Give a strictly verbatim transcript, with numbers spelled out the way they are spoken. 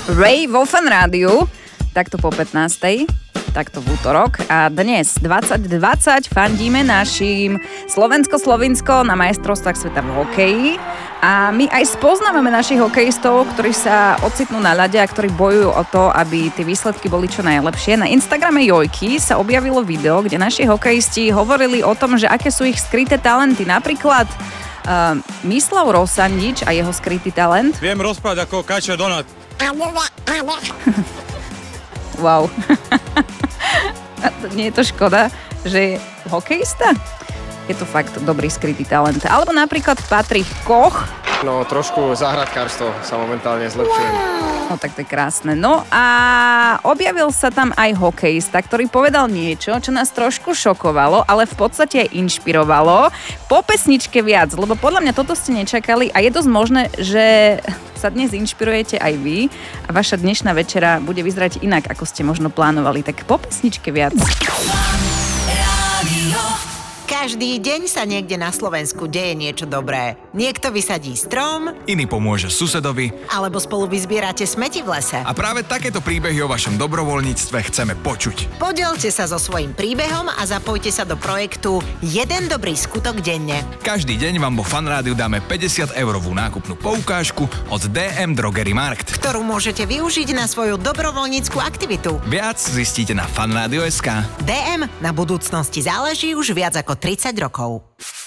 Ray vo Fan Rádiu, takto po pätnástej, takto v útorok. A dnes dvadsať dvadsať fandíme našim Slovensko-Slovinsko na majstrovstvách sveta v hokeji. A my aj spoznávame našich hokejistov, ktorí sa ocitnú na ľade a ktorí bojujú o to, aby tie výsledky boli čo najlepšie. Na Instagrame Jojky sa objavilo video, kde naši hokejisti hovorili o tom, že aké sú ich skryté talenty. Napríklad uh, Mislav Rosandič a jeho skrytý talent. Viem rozprávať ako Kača Donat. Wow. Nie je to škoda, že je hokejista? Je to fakt dobrý skrytý talent. Alebo napríklad Patrik Koch. No, trošku záhradkárstvo sa momentálne zlepšujem. No, tak to je krásne. No a objavil sa tam aj hokejista, ktorý povedal niečo, čo nás trošku šokovalo, ale v podstate aj inšpirovalo. Po pesničke viac, lebo podľa mňa toto ste nečakali a je dosť možné, že sa dnes inšpirujete aj vy a vaša dnešná večera bude vyzerať inak, ako ste možno plánovali. Tak po pesničke viac. Každý deň sa niekde na Slovensku deje niečo dobré. Niekto vysadí strom, iný pomôže susedovi, alebo spolu vyzbierate smeti v lese. a práve takéto príbehy o vašom dobrovoľníctve chceme počuť. Podielte sa so svojím príbehom a zapojte sa do projektu Jeden dobrý skutok denne. Každý deň vám vo Fan Rádiu dáme päťdesiat eurovú nákupnú poukážku od dé em Drogery Markt, Ktorú môžete využiť na svoju dobrovoľnícku aktivitu. Viac zistíte na fanradio bodka es ká. dé em na budúcnosti záleží už viac ako tridsať rokov.